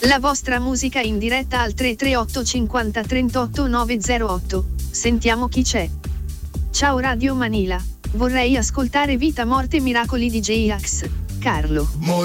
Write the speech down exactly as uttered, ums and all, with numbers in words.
La vostra musica in diretta al tre tre otto cinquanta trentotto nove zero otto. Sentiamo chi c'è. Ciao Radio Manila. Vorrei ascoltare Vita Morte Miracoli di J-Ax. Carlo.